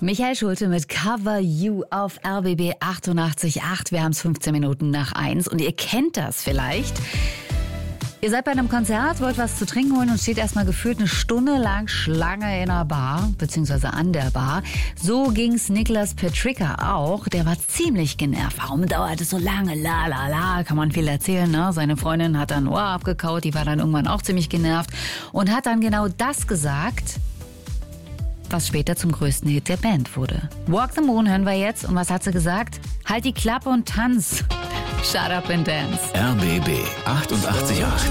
Michael Schulte mit Cover You auf RBB 88.8. Wir haben es 15 Minuten nach 1 und ihr kennt das vielleicht. Ihr seid bei einem Konzert, wollt was zu trinken holen und steht erstmal gefühlt eine Stunde lang Schlange in einer Bar, beziehungsweise an der Bar. So ging's Nicholas Petricka auch. Der war ziemlich genervt. Warum dauert es so lange? Kann man viel erzählen, ne? Seine Freundin hat dann Ohr abgekaut, die war dann irgendwann auch ziemlich genervt und hat dann genau das gesagt, was später zum größten Hit der Band wurde. Walk the Moon hören wir jetzt. Und was hat sie gesagt? Halt die Klappe und tanz. Shut up and dance. RBB 88.8.